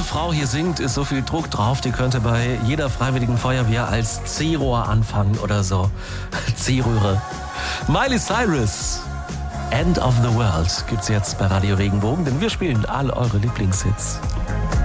diese Frau hier singt, ist so viel Druck drauf, die könnte bei jeder freiwilligen Feuerwehr als C-Rohr anfangen oder so. C-Röhre. Miley Cyrus, End of the World, gibt's jetzt bei Radio Regenbogen, denn wir spielen all eure Lieblingshits.